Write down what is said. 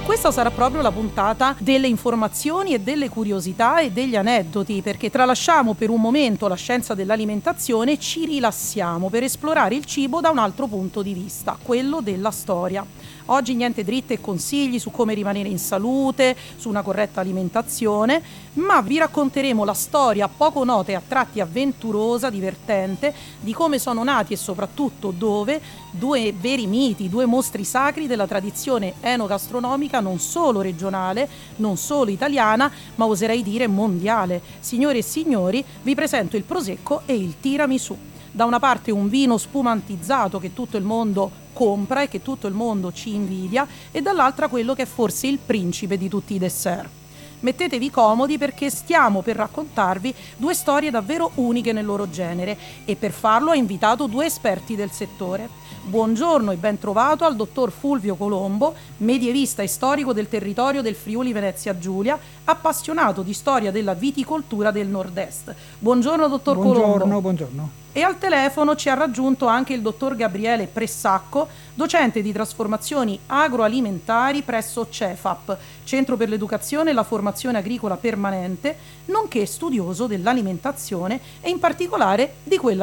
Questa sarà proprio la puntata delle informazioni e delle curiosità e degli aneddoti, perché tralasciamo per un momento la scienza dell'alimentazione e ci rilassiamo per esplorare il cibo da un altro punto di vista, quello della storia. Oggi niente dritte e consigli su come rimanere in salute, su una corretta alimentazione, ma vi racconteremo la storia poco nota e a tratti avventurosa, divertente, di come sono nati e soprattutto dove due veri miti, due mostri sacri della tradizione enogastronomica non solo regionale, non solo italiana, ma oserei dire mondiale. Signore e signori, vi presento il Prosecco e il Tiramisù. Da una parte un vino spumantizzato che tutto il mondo compra e che tutto il mondo ci invidia, e dall'altra quello che è forse il principe di tutti i dessert. Mettetevi comodi perché stiamo per raccontarvi due storie davvero uniche nel loro genere, e per farlo ho invitato due esperti del settore. Buongiorno e ben trovato al dottor Fulvio Colombo, medievista e storico del territorio del Friuli Venezia Giulia, appassionato di storia della viticoltura del nord-est. Buongiorno dottor Colombo. Buongiorno. E al telefono ci ha raggiunto anche il dottor Gabriele Pressacco, docente di trasformazioni agroalimentari presso CEFAP, Centro per l'Educazione e la Formazione Agricola Permanente, nonché studioso dell'alimentazione e in particolare di quella